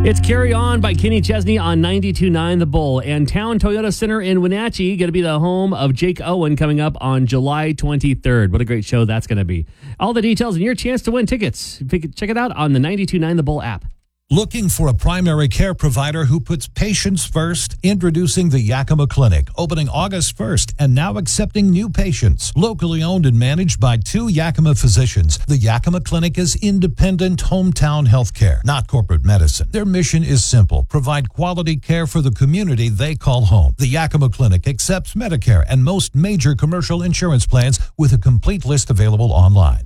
It's Carry On by Kenny Chesney on 92.9 The Bull. And Town Toyota Center in Wenatchee going to be the home of Jake Owen coming up on July 23rd. What a great show that's going to be. All the details and your chance to win tickets. Check it out on the 92.9 The Bull app. Looking for a primary care provider who puts patients first? Introducing the Yakima Clinic, opening August 1st and now accepting new patients. Locally owned and managed by 2 Yakima physicians, the Yakima Clinic is independent hometown health care, not corporate medicine. Their mission is simple: provide quality care for the community they call home. The Yakima Clinic accepts Medicare and most major commercial insurance plans with a complete list available online.